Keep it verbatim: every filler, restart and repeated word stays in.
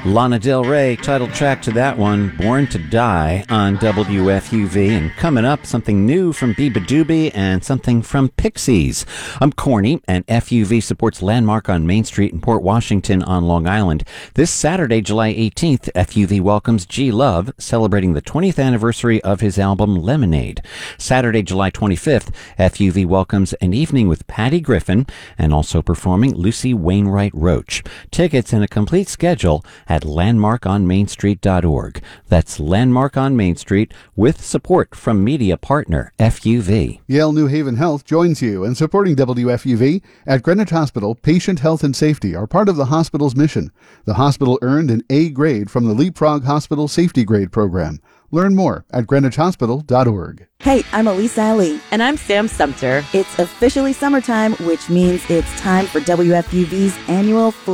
Lana Del Rey, title track to that one, Born to Die on W F U V. And coming up, something new from Beabadoobee and something from Pixies. I'm Corny, and F U V supports Landmark on Main Street in Port Washington on Long Island. This Saturday, July eighteenth, F U V welcomes G Love, celebrating the twentieth anniversary of his album Lemonade. Saturday, July twenty-fifth, F U V welcomes An Evening with Patty Griffin, and also performing Lucy Wainwright Roach. Tickets and a complete schedule at landmark on main street dot org. That's Landmark on Main Street, with support from media partner F U V. Yale New Haven Health joins you in supporting W F U V. At Greenwich Hospital, patient health and safety are part of the hospital's mission. The hospital earned an A grade from the Leapfrog Hospital Safety Grade Program. Learn more at greenwich hospital dot org. Hey, I'm Elisa Ali. And I'm Sam Sumter. It's officially summertime, which means it's time for W F U V's annual